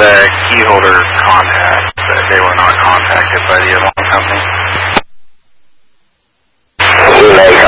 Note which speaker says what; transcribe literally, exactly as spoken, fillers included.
Speaker 1: uh, key holder contacts that they were not contacted by the alarm company.
Speaker 2: Like